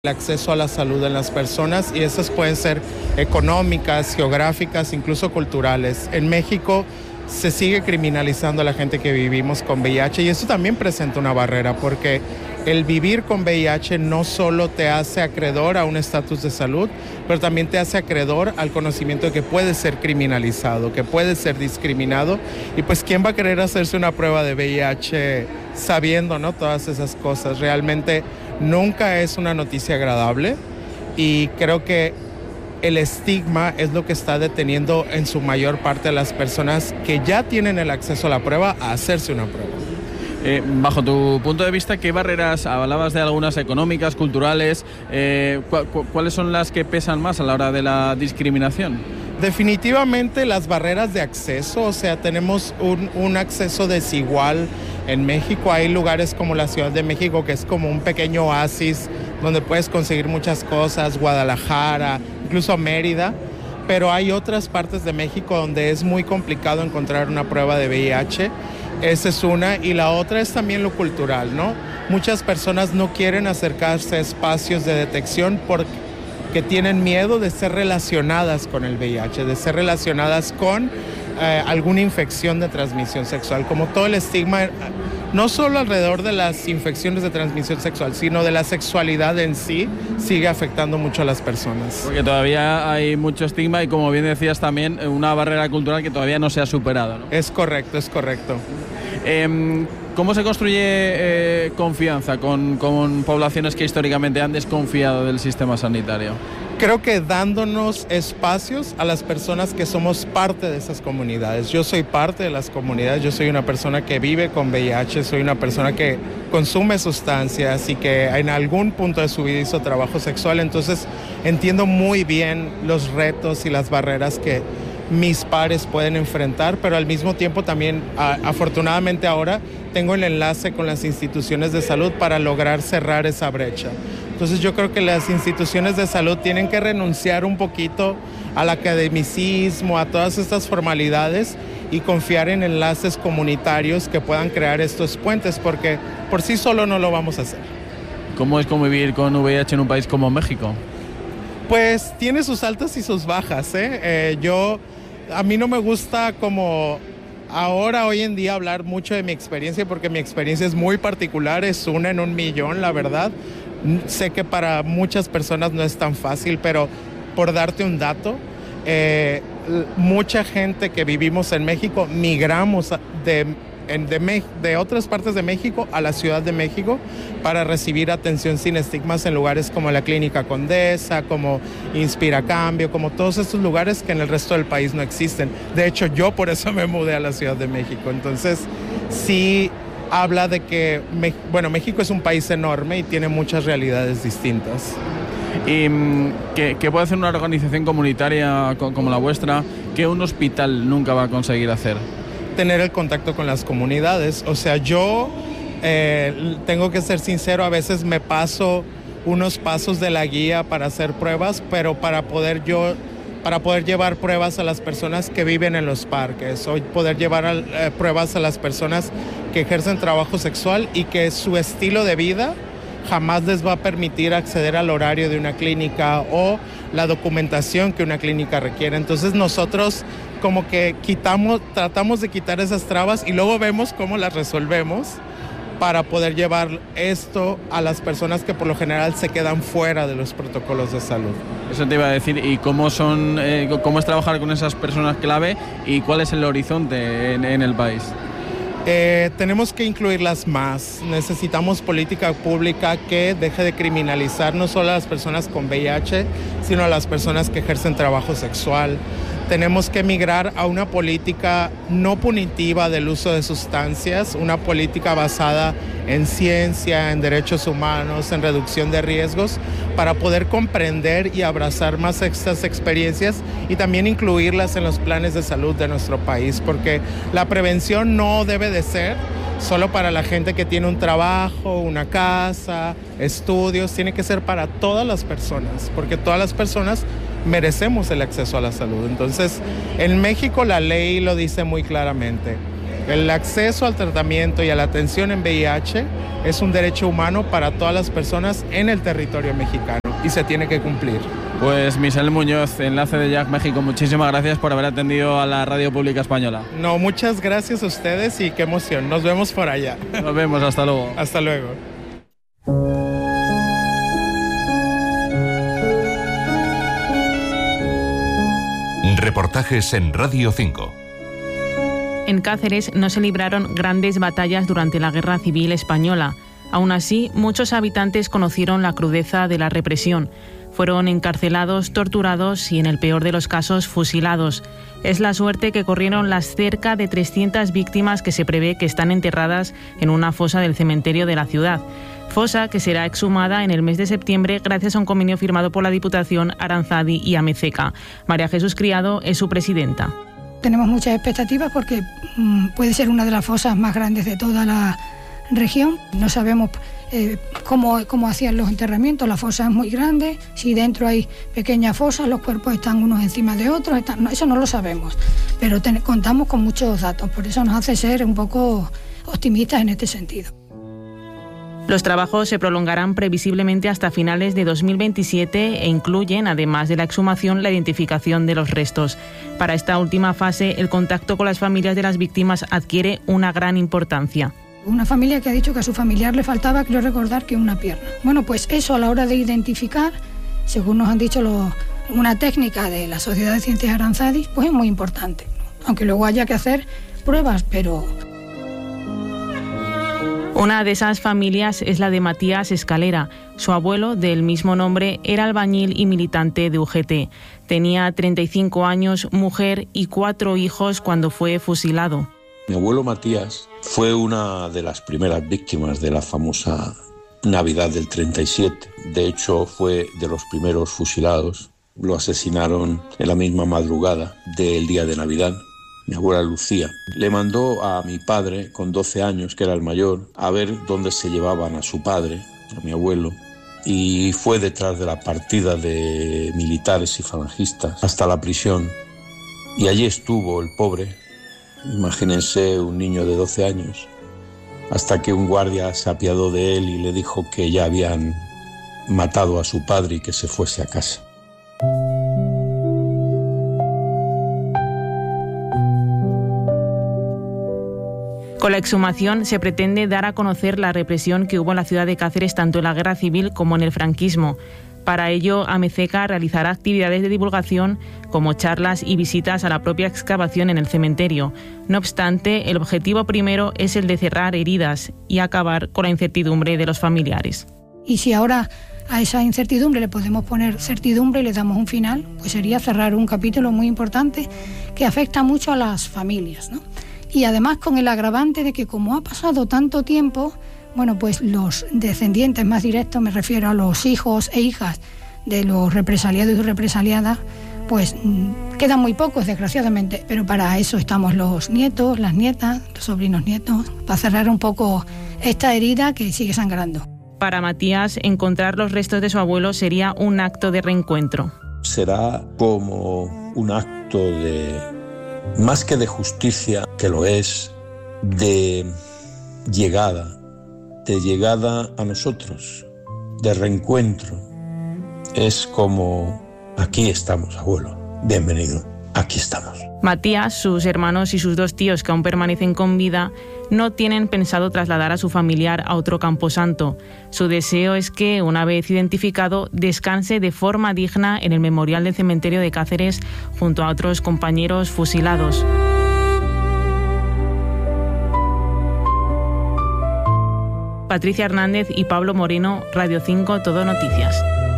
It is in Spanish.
el acceso a la salud en las personas, y esas pueden ser económicas, geográficas, incluso culturales. En México se sigue criminalizando a la gente que vivimos con VIH, y eso también presenta una barrera, porque el vivir con VIH no solo te hace acreedor a un estatus de salud, pero también te hace acreedor al conocimiento de que puedes ser criminalizado, que puedes ser discriminado, y pues ¿quién va a querer hacerse una prueba de VIH sabiendo, ¿no?, todas esas cosas? Realmente nunca es una noticia agradable, y creo que el estigma es lo que está deteniendo en su mayor parte a las personas que ya tienen el acceso a la prueba a hacerse una prueba. Bajo tu punto de vista, ¿qué barreras, hablabas de algunas económicas, culturales, cuáles son las que pesan más a la hora de la discriminación? Definitivamente las barreras de acceso, o sea, tenemos un acceso desigual en México. Hay lugares como la Ciudad de México, que es como un pequeño oasis donde puedes conseguir muchas cosas, Guadalajara, incluso Mérida, pero hay otras partes de México donde es muy complicado encontrar una prueba de VIH. Esa es una, y la otra es también lo cultural, ¿no? Muchas personas no quieren acercarse a espacios de detección porque tienen miedo de ser relacionadas con el VIH, de ser relacionadas con alguna infección de transmisión sexual, como todo el estigma, no solo alrededor de las infecciones de transmisión sexual, sino de la sexualidad en sí, sigue afectando mucho a las personas. Porque todavía hay mucho estigma y, como bien decías, también una barrera cultural que todavía no se ha superado, ¿no? Es correcto, es correcto. ¿Cómo se construye confianza con poblaciones que históricamente han desconfiado del sistema sanitario? Creo que dándonos espacios a las personas que somos parte de esas comunidades. Yo soy parte de las comunidades, yo soy una persona que vive con VIH, soy una persona que consume sustancias y que en algún punto de su vida hizo trabajo sexual, entonces entiendo muy bien los retos y las barreras que mis pares pueden enfrentar, pero al mismo tiempo también, afortunadamente ahora, tengo el enlace con las instituciones de salud para lograr cerrar esa brecha. Entonces yo creo que las instituciones de salud tienen que renunciar un poquito al academicismo, a todas estas formalidades, y confiar en enlaces comunitarios que puedan crear estos puentes, porque por sí solo no lo vamos a hacer. ¿Cómo es convivir con VIH en un país como México? Pues tiene sus altas y sus bajas, ¿eh? A mí no me gusta como hoy en día hablar mucho de mi experiencia, porque mi experiencia es muy particular, es una en un millón, la verdad. Sé que para muchas personas no es tan fácil, pero por darte un dato, mucha gente que vivimos en México migramos de otras partes de México a la Ciudad de México para recibir atención sin estigmas en lugares como la Clínica Condesa, como Inspira Cambio, como todos estos lugares que en el resto del país no existen. De hecho, yo por eso me mudé a la Ciudad de México. Entonces, sí habla de que, México es un país enorme y tiene muchas realidades distintas. ¿Y qué puede hacer una organización comunitaria como la vuestra que un hospital nunca va a conseguir hacer? Tener el contacto con las comunidades. O sea, yo tengo que ser sincero, a veces me paso unos pasos de la guía para hacer pruebas, pero para poder llevar pruebas a las personas que viven en los parques, o poder llevar pruebas a las personas que ejercen trabajo sexual y que su estilo de vida jamás les va a permitir acceder al horario de una clínica o la documentación que una clínica requiere. Entonces nosotros como que tratamos de quitar esas trabas y luego vemos cómo las resolvemos para poder llevar esto a las personas que por lo general se quedan fuera de los protocolos de salud. Eso te iba a decir. ¿Y cómo es trabajar con esas personas clave y cuál es el horizonte en el país? Tenemos que incluirlas más. Necesitamos política pública que deje de criminalizar no solo a las personas con VIH, sino a las personas que ejercen trabajo sexual. Tenemos que migrar a una política no punitiva del uso de sustancias, una política basada en ciencia, en derechos humanos, en reducción de riesgos, para poder comprender y abrazar más estas experiencias y también incluirlas en los planes de salud de nuestro país, porque la prevención no debe de ser solo para la gente que tiene un trabajo, una casa, estudios, tiene que ser para todas las personas, porque todas las personas merecemos el acceso a la salud. Entonces, en México la ley lo dice muy claramente. El acceso al tratamiento y a la atención en VIH es un derecho humano para todas las personas en el territorio mexicano y se tiene que cumplir. Pues Misael Muñoz, enlace de JAC México, muchísimas gracias por haber atendido a la Radio Pública Española. No, muchas gracias a ustedes y qué emoción. Nos vemos por allá. Nos vemos, hasta luego. Hasta luego. Reportajes en Radio 5. En Cáceres no se libraron grandes batallas durante la Guerra Civil Española. Aún así, muchos habitantes conocieron la crudeza de la represión. Fueron encarcelados, torturados y, en el peor de los casos, fusilados. Es la suerte que corrieron las cerca de 300 víctimas que se prevé que están enterradas en una fosa del cementerio de la ciudad. Fosa que será exhumada en el mes de septiembre gracias a un convenio firmado por la Diputación, Aranzadi y Amezeca. María Jesús Criado es su presidenta. Tenemos muchas expectativas porque puede ser una de las fosas más grandes de toda la región. No sabemos cómo hacían los enterramientos. La fosa es muy grande, si dentro hay pequeñas fosas, los cuerpos están unos encima de otros, eso no lo sabemos, pero contamos con muchos datos, por eso nos hace ser un poco optimistas en este sentido. Los trabajos se prolongarán previsiblemente hasta finales de 2027 e incluyen, además de la exhumación, la identificación de los restos. Para esta última fase, el contacto con las familias de las víctimas adquiere una gran importancia. Una familia que ha dicho que a su familiar le faltaba, creo recordar, que una pierna. Bueno, pues eso a la hora de identificar, según nos han dicho una técnica de la Sociedad de Ciencias Aranzadi, pues es muy importante. Aunque luego haya que hacer pruebas, pero... Una de esas familias es la de Matías Escalera. Su abuelo, del mismo nombre, era albañil y militante de UGT. Tenía 35 años, mujer y 4 hijos cuando fue fusilado. Mi abuelo Matías fue una de las primeras víctimas de la famosa Navidad del 37. De hecho, fue de los primeros fusilados. Lo asesinaron en la misma madrugada del día de Navidad. Mi abuela Lucía le mandó a mi padre, con 12 años, que era el mayor, a ver dónde se llevaban a su padre, a mi abuelo, y fue detrás de la partida de militares y falangistas hasta la prisión. Y allí estuvo el pobre, imagínense un niño de 12 años, hasta que un guardia se apiadó de él y le dijo que ya habían matado a su padre y que se fuese a casa. Con la exhumación se pretende dar a conocer la represión que hubo en la ciudad de Cáceres tanto en la Guerra Civil como en el franquismo. Para ello, Amezeca realizará actividades de divulgación como charlas y visitas a la propia excavación en el cementerio. No obstante, el objetivo primero es el de cerrar heridas y acabar con la incertidumbre de los familiares. Y si ahora a esa incertidumbre le podemos poner certidumbre y le damos un final, pues sería cerrar un capítulo muy importante que afecta mucho a las familias, ¿no? Y además con el agravante de que como ha pasado tanto tiempo, bueno, pues los descendientes más directos, me refiero a los hijos e hijas de los represaliados y represaliadas, pues quedan muy pocos, desgraciadamente, pero para eso estamos los nietos, las nietas, los sobrinos nietos, para cerrar un poco esta herida que sigue sangrando. Para Matías, encontrar los restos de su abuelo sería un acto de reencuentro. Será como un acto de... más que de justicia, que lo es, de llegada a nosotros, de reencuentro. Es como, aquí estamos, abuelo, bienvenido, aquí estamos. Matías, sus hermanos y sus 2 tíos que aún permanecen con vida no tienen pensado trasladar a su familiar a otro camposanto. Su deseo es que, una vez identificado, descanse de forma digna en el memorial del cementerio de Cáceres junto a otros compañeros fusilados. Patricia Hernández y Pablo Moreno, Radio 5, Todo Noticias.